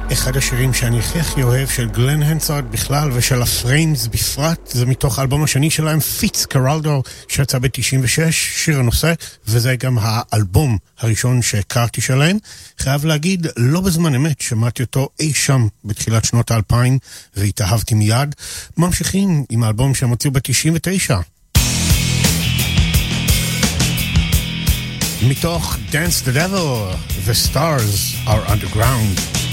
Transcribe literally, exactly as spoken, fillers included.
אחד השירים שאני הכי הכי אוהב של גלן הנסארד בכלל ושל הפריינס בפרט, זה מתוך האלבום השני שלהם, פיץ קרלדו, שיצא ב-תשעים ושש, שיר הנושא, וזה גם האלבום הראשון שהכרתי שלהם. חייב להגיד, לא בזמן אמת, שמעתי אותו אי שם בתחילת שנות האלפיים והתאהבתי מיד. ממשיכים עם האלבום שהם הוציאו ב-תשעים ותשע. מתוך Dance the Devil, The Stars Are Underground.